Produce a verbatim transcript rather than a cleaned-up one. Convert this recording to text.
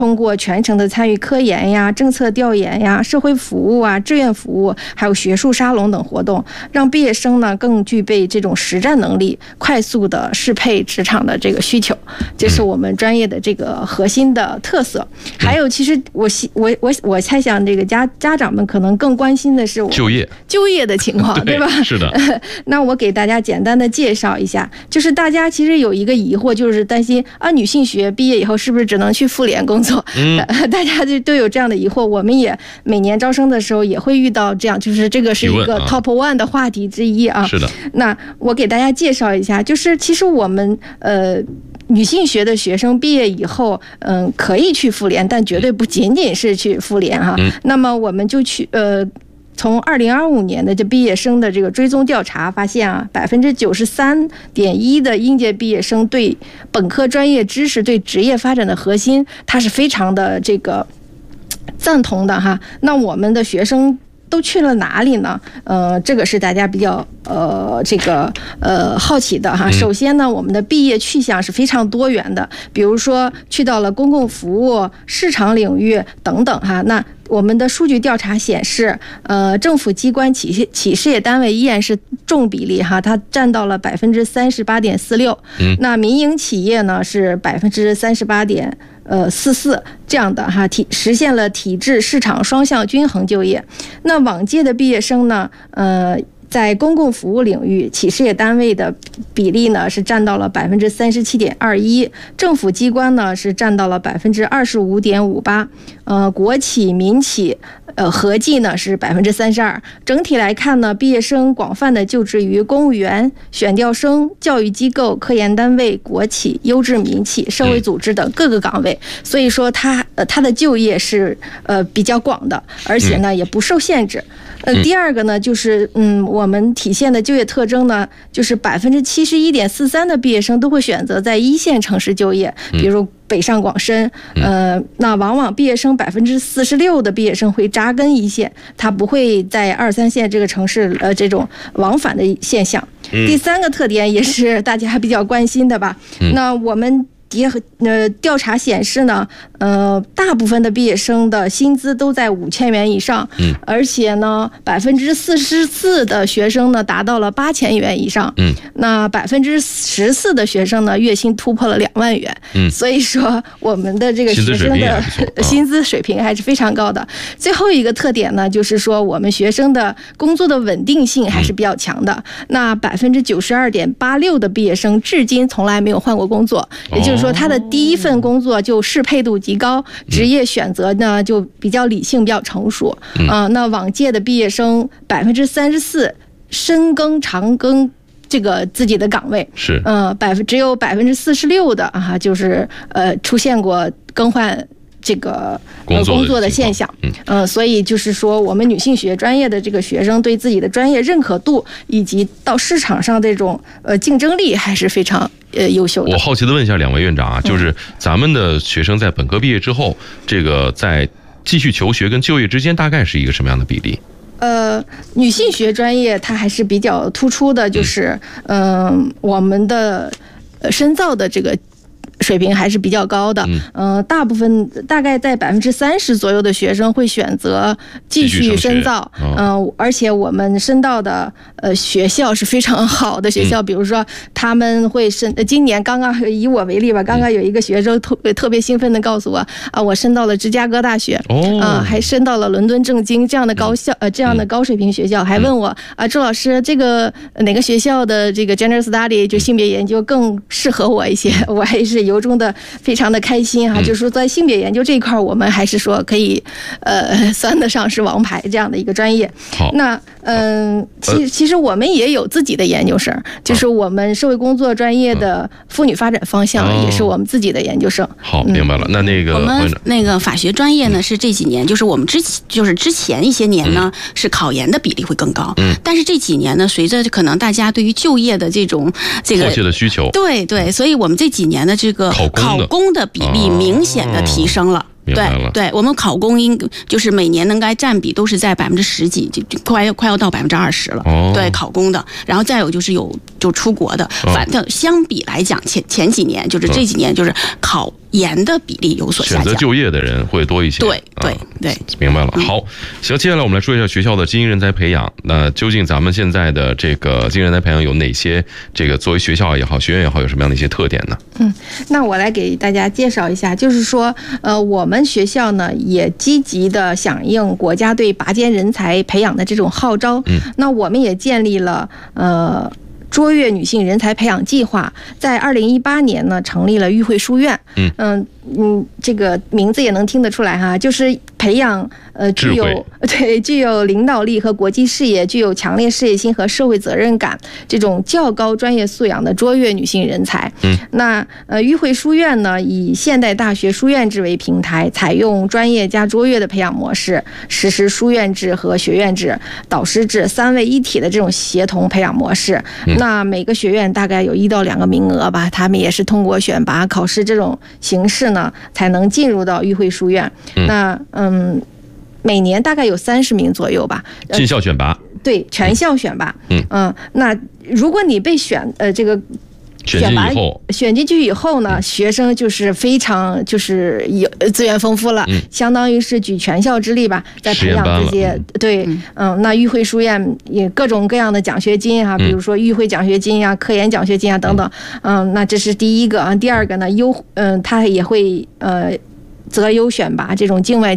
通过全程的参与科研呀、政策调研呀、社会服务啊、志愿服务，还有学术沙龙等活动，让毕业生呢更具备这种实战能力，快速的适配职场的这个需求，这是我们专业的这个核心的特色。还有，其实我我我我猜想，这个家家长们可能更关心的是我就业就业的情况，对吧？ 是的。 那我给大家简单的介绍一下，就是大家其实有一个疑惑，就是担心啊，女性学毕业以后是不是只能去妇联工作？嗯，大家就都有这样的疑惑。我们也每年招生的时候也会遇到这样，就是这个是一个 top one 的话题之一啊。 是的。 那我给大家介绍一下，就是其实我们呃女性学的学生毕业以后，嗯、呃，可以去妇联，但绝对不仅仅是去妇联哈。嗯、那么我们就去呃。从二零二五年的这毕业生的这个追踪调查发现啊，百分之九十三点一的应届毕业生对本科专业知识、对职业发展的核心，他是非常的这个赞同的哈。那我们的学生都去了哪里呢？呃，这个是大家比较呃这个呃好奇的哈。首先呢，我们的毕业去向是非常多元的，比如说去到了公共服务、市场领域等等哈。那我们的数据调查显示，呃，政府机关企企事业单位依然是重比例哈，它占到了百分之三十八点四六。嗯，那民营企业呢是百分之三十八点呃四四这样的哈，体实现了体制市场双向均衡就业。那往届的毕业生呢，呃。在公共服务领域，企事业单位的比例呢是占到了百分之三十七点二一，政府机关呢是占到了百分之二十五点五八，呃，国企、民企，呃，合计呢是百分之三十二。整体来看呢，毕业生广泛的就职于公务员、选调生、教育机构、科研单位、国企、优质民企、社会组织等各个岗位。所以说他，呃，他的就业是呃比较广的，而且呢也不受限制。呃，第二个呢，就是嗯，我们体现的就业特征呢，就是百分之七十一点四三的毕业生都会选择在一线城市就业，比如北上广深。呃，那往往毕业生百分之四十六的毕业生会扎根一线，他不会在二三线这个城市呃这种往返的现象。第三个特点也是大家比较关心的吧？那我们。呃，调查显示呢，呃，大部分的毕业生的薪资都在五千元以上，嗯，而且呢，百分之四十四的学生呢达到了八千元以上，嗯，那百分之十四的学生呢月薪突破了两万元，嗯，所以说我们的这个学生的薪资水平还是非常高的。最后一个特点呢，就是说我们学生的工作的稳定性还是比较强的。那百分之九十二点八六的毕业生至今从来没有换过工作，也就是说。说他的第一份工作就适配度极高，职业选择呢就比较理性、比较成熟。啊、呃，那往届的毕业生百分之三十四深耕长耕这个自己的岗位，是呃百分只有百分之四十六的啊，就是呃出现过更换。这个呃工作的现象，嗯、呃，所以就是说，我们女性学专业的这个学生对自己的专业认可度以及到市场上这种呃竞争力还是非常呃优秀的。 我好奇的问一下两位院长啊，就是咱们的学生在本科毕业之后，这个在继续求学跟就业之间大概是一个什么样的比例？ 呃，女性学专业它还是比较突出的，就是嗯、呃，我们的呃深造的这个。水平还是比较高的，嗯、呃，大部分大概在百分之三十左右的学生会选择继续深造，嗯、呃，而且我们深造的呃学校是非常好的学校，嗯、比如说他们会深，今年刚刚以我为例吧，刚刚有一个学生特特别兴奋的告诉我啊，我深到了芝加哥大学，哦，啊、呃，还深到了伦敦政经这样的高校，呃，这样的高水平学校，还问我啊，周老师，这个哪个学校的这个 gender study 就性别研究更适合我一些？我还是由衷的非常的开心哈、啊，就是说在性别研究这一块，我们还是说可以呃算得上是王牌这样的一个专业。好，那嗯、呃，其其实我们也有自己的研究生，就是我们社会工作专业的妇女发展方向也是我们自己的研究生。 好，明白了。那那个我们那个法学专业呢，是这几年就是我们之前就是之前一些年呢、嗯、是考研的比例会更高，嗯，但是这几年呢，随着可能大家对于就业的这种这个迫切的需求， 对对，所以我们这几年的这个考公的比例明显的提升了。对对，我们考公应就是每年能该占比都是在百分之十几，就快要快要到百分之二十了。哦、对，考公的，然后再有就是有就出国的，反正相比来讲，前前几年就是这几年就是考研的比例有所下降， 选择就业的人会多一些。 对对对， 明白了。好，行，接下来我们来说一下学校的精英人才培养。那究竟咱们现在的这个精英人才培养有哪些？这个作为学校也好，学院也好，有什么样的一些特点呢？ 嗯，那我来给大家介绍一下，就是说，呃，我们学校呢也积极的响应国家对拔尖人才培养的这种号召。嗯，那我们也建立了呃。卓越女性人才培养计划，在二零一八年呢成立了育慧书院。嗯嗯嗯，这个名字也能听得出来哈，就是培养呃具有对具有领导力和国际视野、具有强烈事业心和社会责任感这种较高专业素养的卓越女性人才。嗯，那呃育慧书院呢以现代大学书院制为平台，采用专业加卓越的培养模式，实施书院制和学院制、导师制三位一体的这种协同培养模式。嗯，那每个学院大概有一到两个名额吧，他们也是通过选拔考试这种形式呢，才能进入到育慧书院。嗯、那嗯，每年大概有三十名左右吧。 进校选拔。 对，全校选拔。嗯嗯，那如果你被选呃这个。 选拔选进去以后呢，学生就是非常就是有资源丰富了，嗯、相当于是举全校之力吧，在培养这些对，嗯，那育慧书院也各种各样的奖学金啊，比如说育慧奖学金啊、科研奖学金啊等等，嗯，那这是第一个啊。第二个呢，优嗯，他也会呃择优选拔这种境外